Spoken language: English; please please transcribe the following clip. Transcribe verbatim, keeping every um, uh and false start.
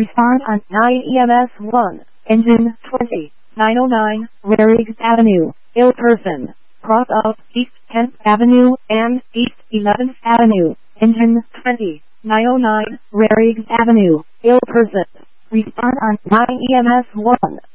Respond on nine E M S one. Engine twenty, nine oh nine, Rariggs Avenue, ill person. Cross out East tenth Avenue and East eleventh Avenue. Engine twenty, nine oh nine, Rariggs Avenue, ill person. Respond on nine E M S one.